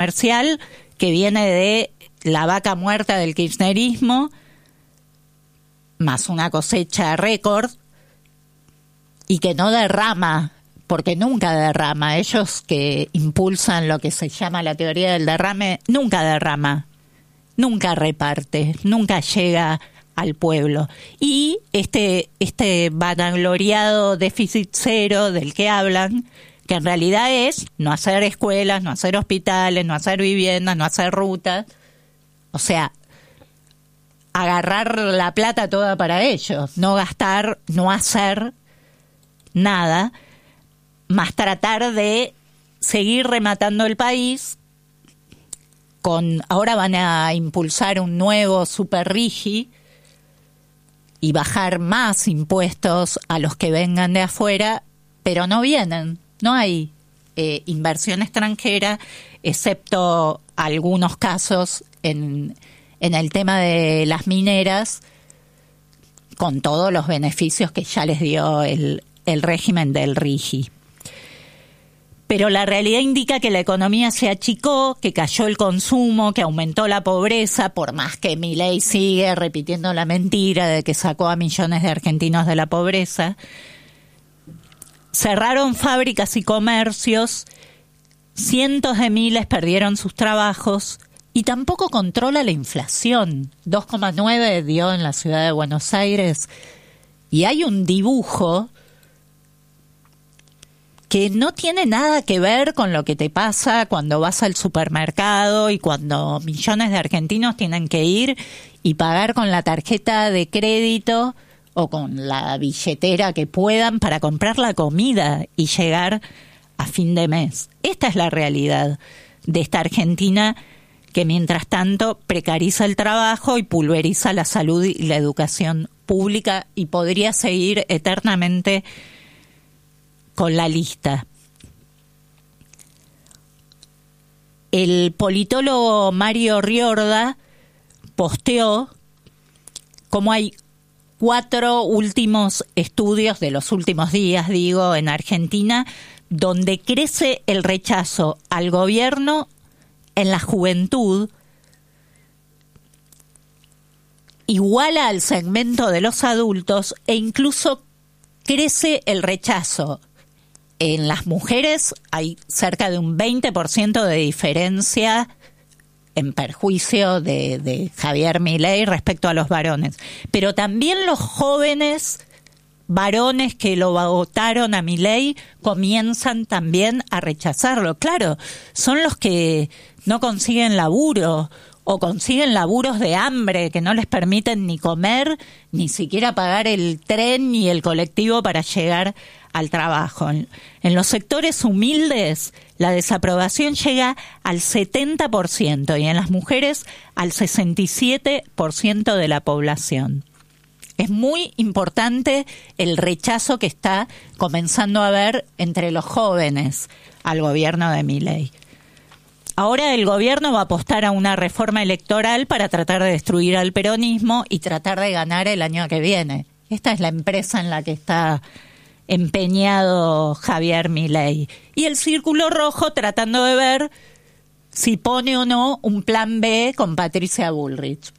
comercial que viene de la vaca muerta del kirchnerismo, más una cosecha récord, y que no derrama, porque nunca derrama. Ellos que impulsan lo que se llama la teoría del derrame, nunca derrama, nunca reparte, nunca llega al pueblo. Y este vanagloriado déficit cero del que hablan, que en realidad es no hacer escuelas, no hacer hospitales, no hacer viviendas, no hacer rutas, o sea, agarrar la plata toda para ellos, no gastar, no hacer nada, más tratar de seguir rematando el país. Ahora van a impulsar un nuevo super RIGI y bajar más impuestos a los que vengan de afuera, pero no vienen, no hay inversión extranjera, excepto algunos casos en el tema de las mineras, con todos los beneficios que ya les dio el régimen del RIGI. Pero la realidad indica que la economía se achicó, que cayó el consumo, que aumentó la pobreza, por más que Milei sigue repitiendo la mentira de que sacó a millones de argentinos de la pobreza. Cerraron fábricas y comercios, cientos de miles perdieron sus trabajos y tampoco controla la inflación. 2,9 dio en la ciudad de Buenos Aires y hay un dibujo que no tiene nada que ver con lo que te pasa cuando vas al supermercado y cuando millones de argentinos tienen que ir y pagar con la tarjeta de crédito o con la billetera que puedan para comprar la comida y llegar a fin de mes. Esta es la realidad de esta Argentina que mientras tanto precariza el trabajo y pulveriza la salud y la educación pública, y podría seguir eternamente con la lista. El politólogo Mario Riorda posteó cómo hay 4 últimos estudios de los últimos días, en Argentina, donde crece el rechazo al gobierno en la juventud, iguala al segmento de los adultos e incluso crece el rechazo. En las mujeres hay cerca de un 20% de diferencia en perjuicio de Javier Milei respecto a los varones. Pero también los jóvenes varones que lo votaron a Milei comienzan también a rechazarlo. Claro, son los que no consiguen laburo o consiguen laburos de hambre que no les permiten ni comer, ni siquiera pagar el tren ni el colectivo para llegar al trabajo. En los sectores humildes la desaprobación llega al 70% y en las mujeres al 67% de la población. Es muy importante el rechazo que está comenzando a haber entre los jóvenes al gobierno de Milei. Ahora el gobierno va a apostar a una reforma electoral para tratar de destruir al peronismo y tratar de ganar el año que viene. Esta es la empresa en la que está empeñado Javier Milei. Y el Círculo Rojo tratando de ver si pone o no un plan B con Patricia Bullrich.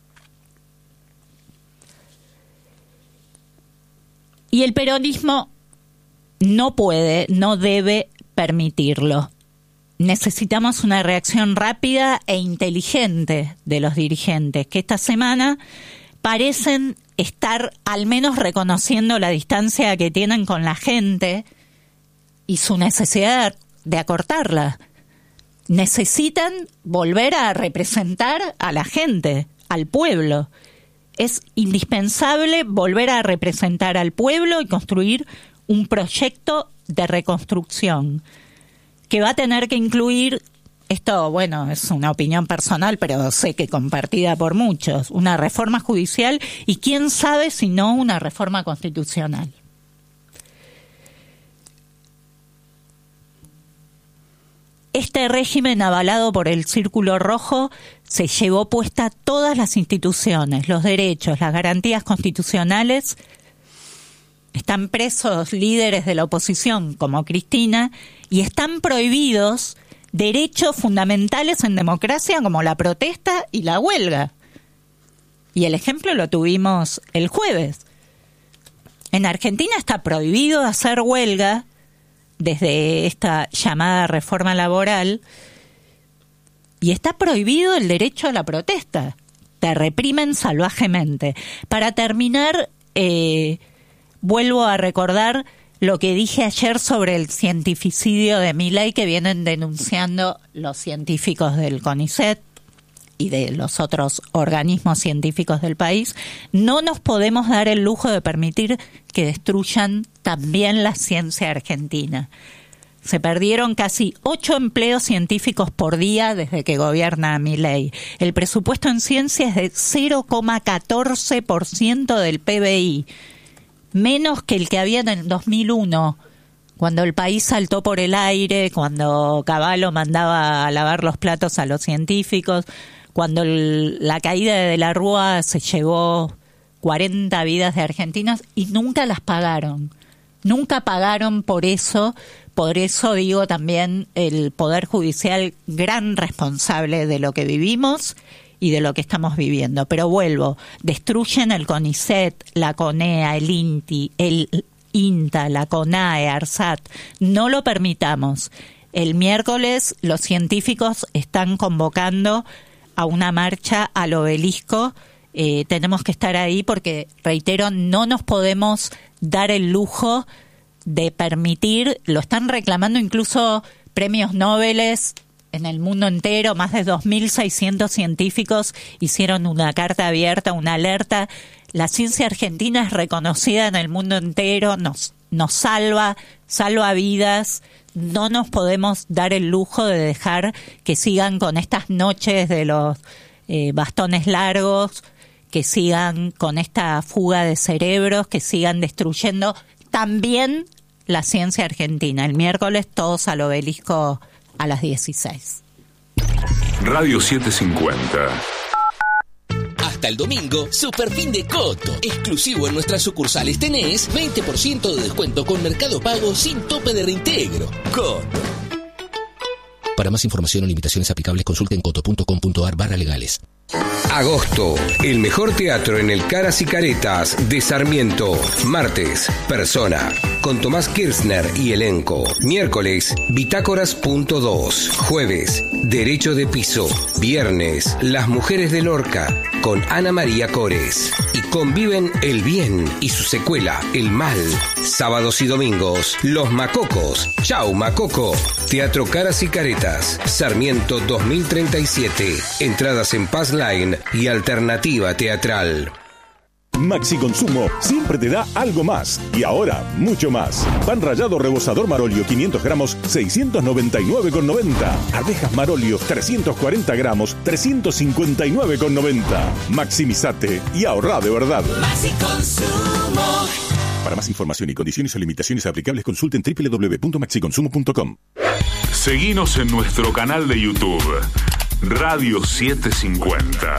Y el peronismo no puede, no debe permitirlo. Necesitamos una reacción rápida e inteligente de los dirigentes, que esta semana parecen estar al menos reconociendo la distancia que tienen con la gente y su necesidad de acortarla. Necesitan volver a representar a la gente, al pueblo. Es indispensable volver a representar al pueblo y construir un proyecto de reconstrucción que va a tener que incluir, esto, es una opinión personal, pero sé que compartida por muchos, una reforma judicial y quién sabe si no una reforma constitucional. Este régimen avalado por el Círculo Rojo se llevó puesta todas las instituciones, los derechos, las garantías constitucionales. Están presos líderes de la oposición como Cristina y están prohibidos derechos fundamentales en democracia como la protesta y la huelga. Y el ejemplo lo tuvimos el jueves. En Argentina está prohibido hacer huelga desde esta llamada reforma laboral y está prohibido el derecho a la protesta. Te reprimen salvajemente. Para terminar, vuelvo a recordar lo que dije ayer sobre el cientificidio de Milei que vienen denunciando los científicos del CONICET y de los otros organismos científicos del país. No nos podemos dar el lujo de permitir que destruyan también la ciencia argentina. Se perdieron casi 8 empleos científicos por día desde que gobierna Milei. El presupuesto en ciencia es de 0,14% del PBI, menos que el que había en el 2001, cuando el país saltó por el aire, cuando Cavallo mandaba a lavar los platos a los científicos, cuando la caída de la Rúa se llevó 40 vidas de argentinos y nunca las pagaron. Nunca pagaron por eso digo también el Poder Judicial gran responsable de lo que vivimos y de lo que estamos viviendo. Pero vuelvo, destruyen el CONICET, la CONEA, el INTI, el INTA, la CONAE, ARSAT. No lo permitamos. El miércoles los científicos están convocando a una marcha al obelisco. Tenemos que estar ahí porque, reitero, no nos podemos dar el lujo de permitir, lo están reclamando incluso premios Nobel en el mundo entero, más de 2.600 científicos hicieron una carta abierta, una alerta. La ciencia argentina es reconocida en el mundo entero, nos salva vidas. No nos podemos dar el lujo de dejar que sigan con estas noches de los bastones largos, que sigan con esta fuga de cerebros, que sigan destruyendo también la ciencia argentina. El miércoles todos al obelisco a las 16. Radio 750. Hasta el domingo, Superfin de Coto. Exclusivo en nuestras sucursales tenés 20% de descuento con Mercado Pago sin tope de reintegro. Coto. Para más información o limitaciones aplicables, consulte en coto.com.ar/legales. Agosto, el mejor teatro en el Caras y Caretas de Sarmiento. Martes, Persona, con Tomás Kirchner y elenco. Miércoles, Bitácoras.2. Jueves, Derecho de Piso. Viernes, Las Mujeres de Lorca, con Ana María Cores. Y conviven el bien y su secuela, el mal. Sábados y domingos, Los Macocos. Chau, Macoco. Teatro Caras y Caretas, Sarmiento 2037. Entradas en Paz Line y Alternativa Teatral. Maxi Consumo siempre te da algo más. Y ahora, mucho más. Pan rallado rebozador Marolio 500 gramos, 699,90. Arvejas Marolio 340 gramos, 359,90. Maximizate y ahorrá de verdad. Maxi Consumo. Para más información y condiciones o limitaciones aplicables, consulten www.maxiconsumo.com. Seguinos en nuestro canal de YouTube, Radio 750.